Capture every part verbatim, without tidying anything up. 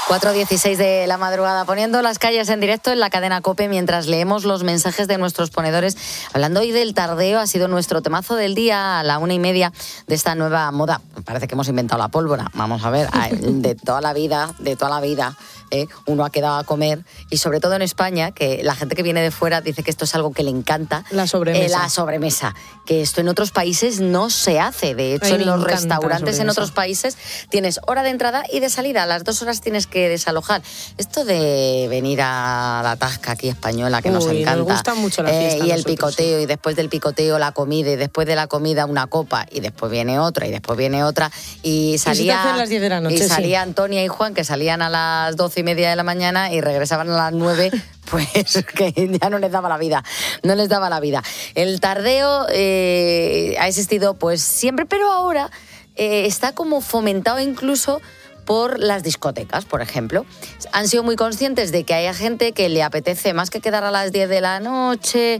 cuatro dieciséis de la madrugada, poniendo las calles en directo en la cadena COPE mientras leemos los mensajes de nuestros ponedores. Hablando hoy del tardeo, ha sido nuestro temazo del día a la una y media de esta nueva moda. Parece que hemos inventado la pólvora. Vamos a ver, de toda la vida, de toda la vida, ¿eh? Uno ha quedado a comer y sobre todo en España, que la gente que viene de fuera dice que esto es algo que le encanta. La sobremesa. Eh, la sobremesa, que esto en otros países no se hace. De hecho, en los restaurantes en otros países tienes hora de entrada y de salida. A las dos horas tienes que desalojar. Esto de venir a la tasca aquí española, que Uy, nos encanta. Nos gusta mucho la fiesta. Eh, y el nosotros, picoteo, sí. Y después del picoteo la comida, y después de la comida una copa, y después viene otra, y después viene otra. Y salía, y, a las diez de la noche, y salía sí. Antonia y Juan, que salían a las doce y media de la mañana y regresaban a las nueve. Pues que ya no les daba la vida, no les daba la vida. El tardeo eh, ha existido pues siempre, pero ahora eh, está como fomentado incluso por las discotecas, por ejemplo. Han sido muy conscientes de que hay gente que le apetece más que quedar a las diez de la noche,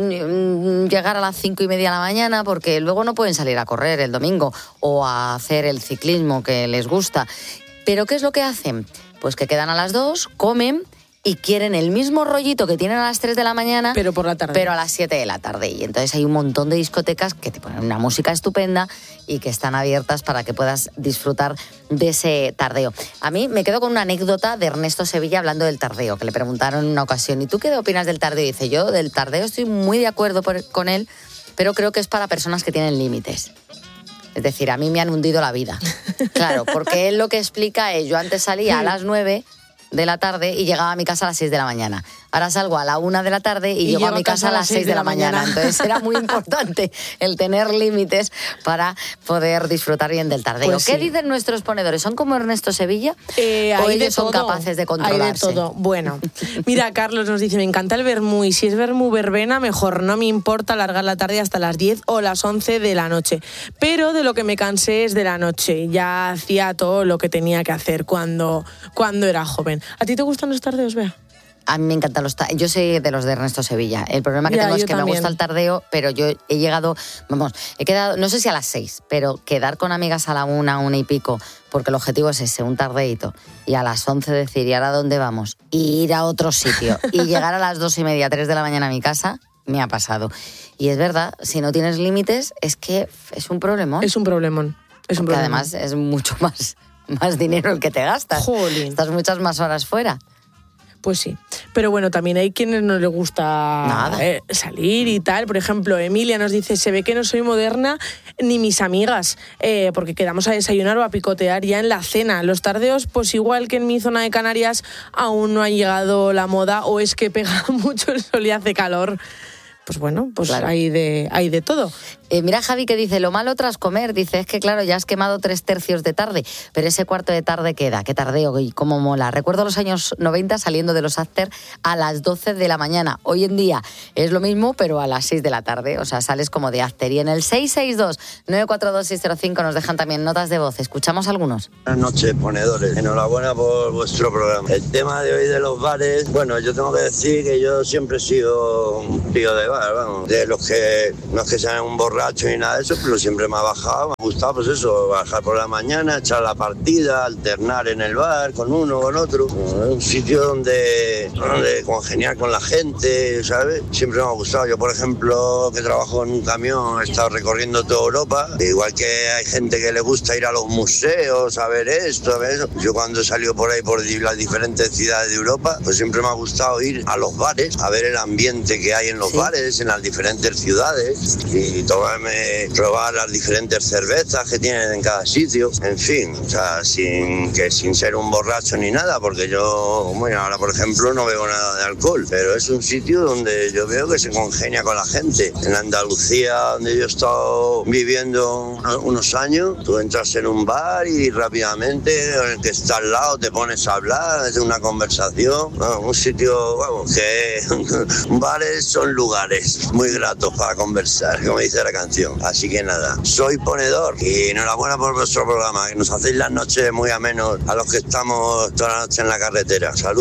llegar a las cinco y media de la mañana, porque luego no pueden salir a correr el domingo o a hacer el ciclismo que les gusta. ¿Pero qué es lo que hacen? Pues que quedan a las dos, comen y quieren el mismo rollito que tienen a las tres de la mañana, pero por la tarde. Pero a las siete de la tarde. Y entonces hay un montón de discotecas que te ponen una música estupenda y que están abiertas para que puedas disfrutar de ese tardeo. A mí me quedo con una anécdota de Ernesto Sevilla hablando del tardeo, que le preguntaron en una ocasión, ¿y tú qué opinas del tardeo? Y dice, yo del tardeo estoy muy de acuerdo por, con él, pero creo que es para personas que tienen límites. Es decir, a mí me han hundido la vida. Claro, porque él lo que explica es, yo antes salía a las nueve de la tarde y llegaba a mi casa a las seis de la mañana. Ahora salgo a la una de la tarde y, y llego a mi casa a las seis de la mañana. mañana. Entonces era muy importante el tener límites para poder disfrutar bien del tardeo. Pues ¿Qué sí. dicen nuestros ponedores? ¿Son como Ernesto Sevilla? Eh, ¿O ellos de son todo. capaces de controlarse? Hay de todo. Bueno, mira, Carlos nos dice, me encanta el vermú y si es vermú verbena, mejor. No me importa alargar la tarde hasta las diez o las once de la noche. Pero de lo que me cansé es de la noche. Ya hacía todo lo que tenía que hacer cuando, cuando era joven. ¿A ti te gustan los tardeos, Bea? A mí me encantan los tardeos. Yo soy de los de Ernesto Sevilla. El problema que ya, tengo es que también. me gusta el tardeo, pero yo he llegado, vamos, he quedado, no sé si a las seis, pero quedar con amigas a la una, una y pico, porque el objetivo es ese, un tardeito, y a las once decir, ¿y ahora dónde vamos? Y ir a otro sitio. Y llegar a las dos y media, tres de la mañana a mi casa, me ha pasado. Y es verdad, si no tienes límites, es que es un problemón. Es un problemón. Es un porque problemón. Además es mucho más, más dinero el que te gastas. Jolín. Estás muchas más horas fuera. Pues sí, pero bueno, también hay quienes no les gusta eh, salir y tal. Por ejemplo, Emilia nos dice, se ve que no soy moderna ni mis amigas, eh, porque quedamos a desayunar o a picotear ya en la cena. Los tardeos, pues igual que en mi zona de Canarias, aún no ha llegado la moda o es que pega mucho el sol y hace calor. Pues bueno, pues claro. hay, de, hay de todo. Eh, mira Javi que dice, lo malo tras comer, dice, es que claro, ya has quemado tres tercios de tarde, pero ese cuarto de tarde queda, qué tardeo y cómo mola. Recuerdo los años noventa saliendo de los after a las doce de la mañana. Hoy en día es lo mismo, pero a las seis de la tarde, o sea, sales como de after. Y en el seis seis dos, nueve cuatro dos, seis cero cinco nos dejan también notas de voz. Escuchamos algunos. Buenas noches, ponedores. Enhorabuena por vuestro programa. El tema de hoy de los bares, bueno, yo tengo que decir que yo siempre he sido un tío de bar, vamos, de los que no es que sean un borracho ni nada de eso, pero siempre me ha bajado, me ha gustado pues eso, bajar por la mañana, echar la partida, alternar en el bar con uno, con otro, un sitio donde, donde congeniar con la gente, ¿sabes? Siempre me ha gustado. Yo, por ejemplo, que trabajo en un camión, he estado recorriendo toda Europa, igual que hay gente que le gusta ir a los museos, a ver esto, a ver eso. Yo cuando he salido por ahí por las diferentes ciudades de Europa, pues siempre me ha gustado ir a los bares, a ver el ambiente que hay en los sí. bares, en las diferentes ciudades y tomarme, probar las diferentes cervezas que tienen en cada sitio, en fin, o sea, sin que sin ser un borracho ni nada, porque yo, bueno, ahora por ejemplo no bebo nada de alcohol, pero es un sitio donde yo veo que se congenia con la gente. En Andalucía, donde yo he estado viviendo unos años, tú entras en un bar y rápidamente el que está al lado te pones a hablar, haces una conversación, bueno, un sitio, vamos, que bares son lugares muy gratos para conversar, como dice la canción. Así que nada, soy ponedor y enhorabuena por vuestro programa, que nos hacéis las noches muy amenos a los que estamos toda la noche en la carretera. Saludos.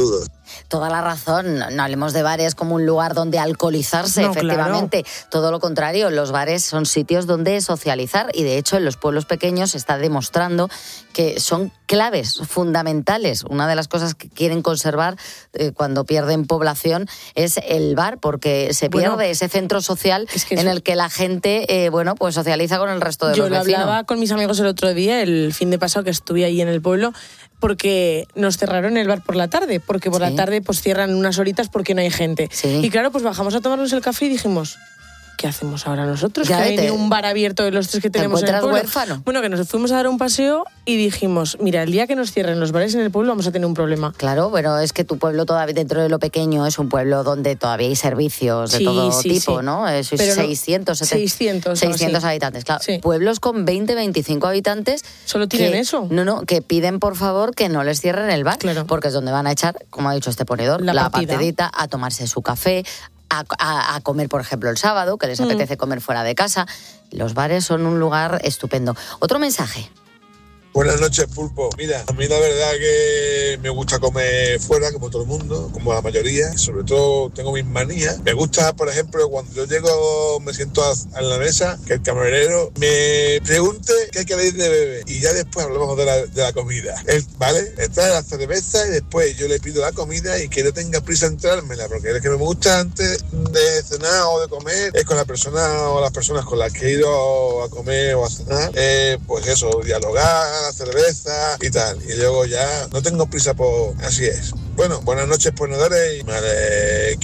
Toda la razón. No hablemos de bares como un lugar donde alcoholizarse, no, efectivamente. Claro. Todo lo contrario, los bares son sitios donde socializar y, de hecho, en los pueblos pequeños se está demostrando que son claves fundamentales. Una de las cosas que quieren conservar eh, cuando pierden población es el bar, porque se pierde bueno, ese centro social es que en eso... el que la gente eh, bueno, pues socializa con el resto de Yo los vecinos. Yo lo hablaba con mis amigos el otro día, el fin de pasado que estuve ahí en el pueblo, porque nos cerraron el bar por la tarde, porque por sí. la tarde pues cierran unas horitas porque no hay gente. Sí. Y claro, pues bajamos a tomarnos el café y dijimos, ¿qué hacemos ahora nosotros? Ya que hay te... un bar abierto de los tres que tenemos en el pueblo. Huérfano. Bueno, que nos fuimos a dar un paseo y dijimos, mira, el día que nos cierren los bares en el pueblo vamos a tener un problema. Claro, bueno, es que tu pueblo todavía, dentro de lo pequeño, es un pueblo donde todavía hay servicios de sí, todo sí, tipo, sí. ¿no? Es Pero seiscientos, no, seiscientos, seiscientos habitantes, claro. Sí. Pueblos con veinte, veinticinco habitantes. ¿Solo tienen que, eso? No, no, que piden, por favor, que no les cierren el bar, claro. porque es donde van a echar, como ha dicho este ponedor, la, la partida. partidita, a tomarse su café, A, a, a comer, por ejemplo, el sábado, que les apetece mm. comer fuera de casa. Los bares son un lugar estupendo. Otro mensaje. Buenas noches, Pulpo. Mira, a mí la verdad que me gusta comer fuera, como todo el mundo, como la mayoría. Sobre todo tengo mis manías. Me gusta, por ejemplo, cuando yo llego, me siento a, en la mesa, que el camarero me pregunte qué queréis de beber. Y ya después hablamos de la, de la comida. Él, ¿vale? Me trae la cerveza y después yo le pido la comida y que no tenga prisa en traérmela, porque es que me gusta antes de cenar o de comer, es con la persona o las personas con las que he ido a comer o a cenar, eh, pues eso, dialogar, cerveza y tal, y luego ya no tengo prisa por... así es. Bueno, buenas noches, ponedores, y vale,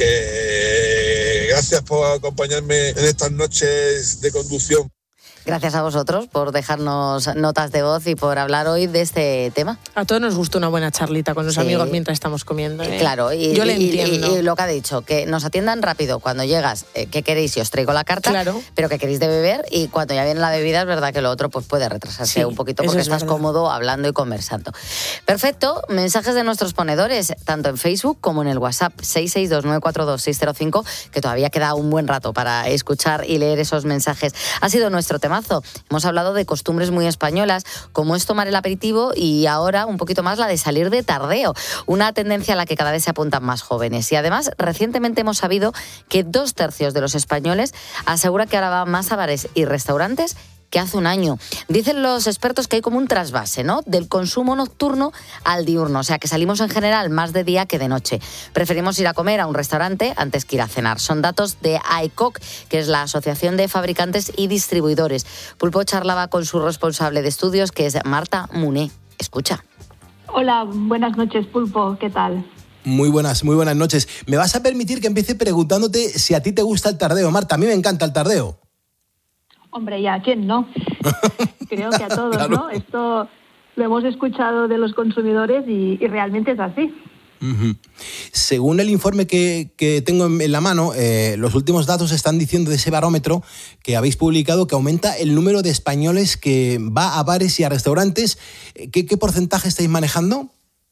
que gracias por acompañarme en estas noches de conducción. Gracias a vosotros por dejarnos notas de voz y por hablar hoy de este tema. A todos nos gusta una buena charlita con los sí. amigos mientras estamos comiendo. ¿eh? Claro, y, yo le y, entiendo. Y, y lo que ha dicho, que nos atiendan rápido cuando llegas, eh, ¿qué queréis? Y os traigo la carta, claro. pero que queréis de beber, y cuando ya viene la bebida es verdad que lo otro pues puede retrasarse sí, un poquito porque estás verdad. cómodo hablando y conversando. Perfecto, mensajes de nuestros ponedores, tanto en Facebook como en el WhatsApp seis seis dos nueve cuatro dos seis cero cinco, que todavía queda un buen rato para escuchar y leer esos mensajes. Ha sido nuestro temazo. Hemos hablado de costumbres muy españolas, como es tomar el aperitivo, y ahora un poquito más la de salir de tardeo, una tendencia a la que cada vez se apuntan más jóvenes. Y además, recientemente hemos sabido que dos tercios de los españoles aseguran que ahora van más a bares y restaurantes que hace un año. Dicen los expertos que hay como un trasvase, ¿no?, del consumo nocturno al diurno, o sea que salimos en general más de día que de noche. Preferimos ir a comer a un restaurante antes que ir a cenar. Son datos de A E C O C, que es la Asociación de Fabricantes y Distribuidores. Pulpo charlaba con su responsable de estudios, que es Marta Muné. Escucha. Hola, buenas noches, Pulpo, ¿qué tal? Muy buenas, muy buenas noches. ¿Me vas a permitir que empiece preguntándote si a ti te gusta el tardeo, Marta? A mí me encanta el tardeo. Hombre, ya, ¿quién no? Creo que a todos, claro. ¿no? Esto lo hemos escuchado de los consumidores y, y realmente es así. Uh-huh. Según el informe que, que tengo en, en la mano, eh, los últimos datos están diciendo de ese barómetro que habéis publicado que aumenta el número de españoles que va a bares y a restaurantes. ¿Qué, qué porcentaje estáis manejando?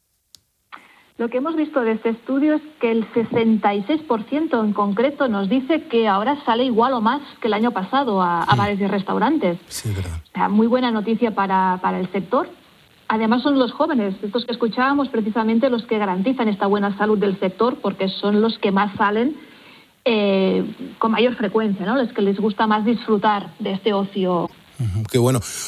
Lo que hemos visto de este estudio es que el sesenta y seis por ciento en concreto nos dice que ahora sale igual o más que el año pasado a, a bares y restaurantes. Sí, verdad. O sea, muy buena noticia para, para el sector. Además son los jóvenes, estos que escuchábamos, precisamente los que garantizan esta buena salud del sector, porque son los que más salen eh, con mayor frecuencia, ¿no? Los que les gusta más disfrutar de este ocio. Uh-huh, qué bueno.